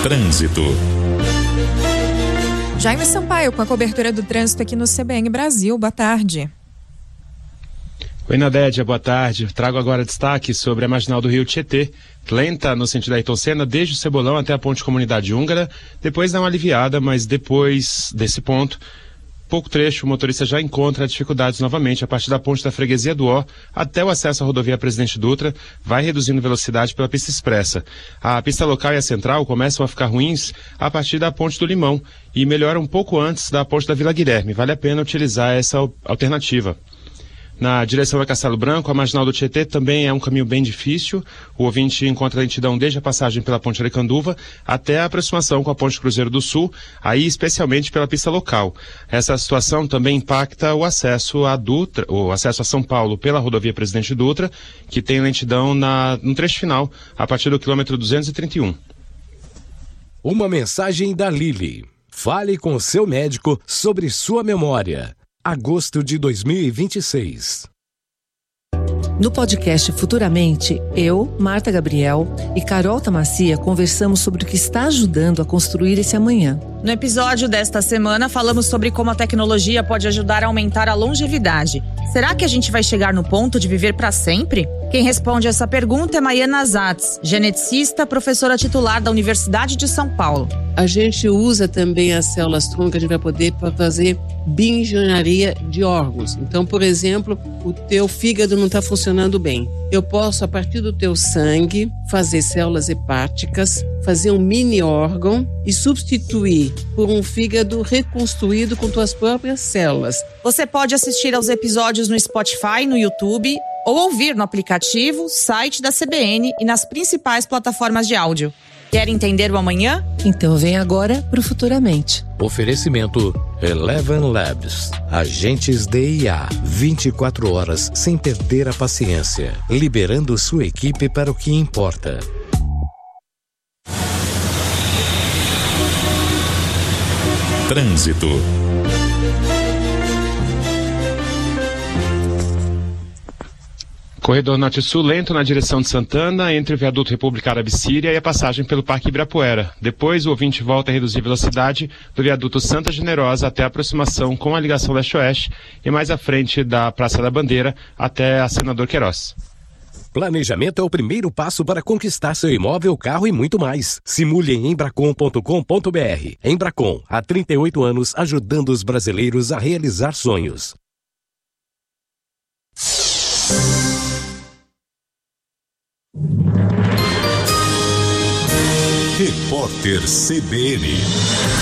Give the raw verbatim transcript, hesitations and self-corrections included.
Trânsito. Jaime Sampaio com a cobertura do trânsito aqui no C B N Brasil. Boa tarde. Oi, Nadédia, boa tarde. Trago agora destaque sobre a marginal do Rio Tietê, lenta no sentido da Ayrton Senna, desde o Cebolão até a ponte Comunidade Húngara. Depois dá uma aliviada, mas depois desse ponto, pouco trecho, o motorista já encontra dificuldades novamente a partir da ponte da Freguesia do Ó até o acesso à rodovia Presidente Dutra, vai reduzindo velocidade pela pista expressa. A pista local e a central começam a ficar ruins a partir da ponte do Limão e melhora um pouco antes da ponte da Vila Guilherme. Vale a pena utilizar essa alternativa. Na direção a Castelo Branco, a marginal do Tietê também é um caminho bem difícil. O ouvinte encontra lentidão desde a passagem pela ponte Aricanduva até a aproximação com a ponte Cruzeiro do Sul, aí especialmente pela pista local. Essa situação também impacta o acesso a Dutra, o acesso a São Paulo pela rodovia Presidente Dutra, que tem lentidão na, no trecho final, a partir do quilômetro duzentos e trinta e um. Uma mensagem da Lilly. Fale com o seu médico sobre sua memória. Agosto de dois mil e vinte e seis. No podcast Futuramente, eu, Marta Gabriel e Carol Tamacia conversamos sobre o que está ajudando a construir esse amanhã. No episódio desta semana, falamos sobre como a tecnologia pode ajudar a aumentar a longevidade. Será que a gente vai chegar no ponto de viver para sempre? Quem responde essa pergunta é Maiana Zatz, geneticista, professora titular da Universidade de São Paulo. A gente usa também as células tronco que a gente vai poder para fazer bioengenharia de órgãos. Então, por exemplo, o teu fígado não está funcionando bem. Eu posso, a partir do teu sangue, fazer células hepáticas, fazer um mini órgão e substituir por um fígado reconstruído com tuas próprias células. Você pode assistir aos episódios no Spotify, no YouTube, ou ouvir no aplicativo, site da C B N e nas principais plataformas de áudio. Quer entender o amanhã? Então vem agora pro Futuramente. Oferecimento Eleven Labs. Agentes D I A. vinte e quatro horas sem perder a paciência. Liberando sua equipe para o que importa. Trânsito. Corredor Norte-Sul lento na direção de Santana, entre o viaduto República Árabe Síria e a passagem pelo Parque Ibirapuera. Depois, o ouvinte volta a reduzir velocidade do viaduto Santa Generosa até a aproximação com a ligação leste-oeste e mais à frente da Praça da Bandeira até a Senador Queiroz. Planejamento é o primeiro passo para conquistar seu imóvel, carro e muito mais. Simule em embracon ponto com ponto br. Embracon, há trinta e oito anos ajudando os brasileiros a realizar sonhos. Repórter C B N.